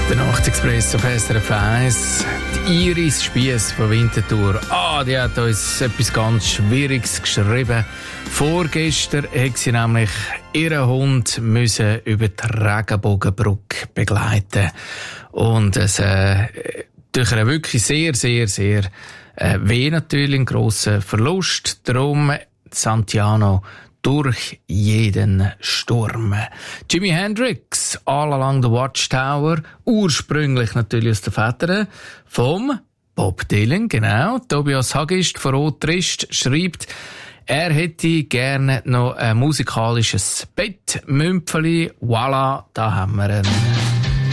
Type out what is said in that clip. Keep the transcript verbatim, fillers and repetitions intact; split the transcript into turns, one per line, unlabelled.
Der Nachtexpress auf S R F eins. Die Iris Spiess von Winterthur. Ah, die hat uns etwas ganz Schwieriges geschrieben. Vorgestern hat sie nämlich ihren Hund müssen über die Regenbogenbrücke begleiten. Und es äh, durch einen wirklich sehr, sehr, sehr äh, weh natürlich, einen grossen Verlust. Darum Santiano durch jeden Sturm. Jimi Hendrix, All Along the Watchtower, ursprünglich natürlich aus der Feder vom Bob Dylan, genau. Tobias Hagist von Rot Trist schreibt, er hätte gerne noch ein musikalisches Bettmümpfeli. Voilà, da haben wir ihn.